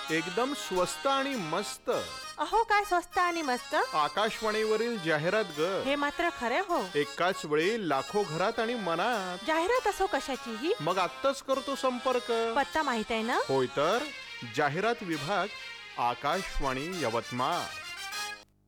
एकदम स्वस्त आणि मस्त. अहो काय स्वस्त आणि मस्त. आकाशवाणीवरील जाहिरात ग. हे मात्र खरे हो. एकाच वेळी लाखो घरात आणि मनात. जाहिरात असो कशाचीही. मग आत्ताच करतो संपर्क. पत्ता माहित आहे ना. होय तर जाहिरात विभाग, आकाशवाणी यवतमाळ.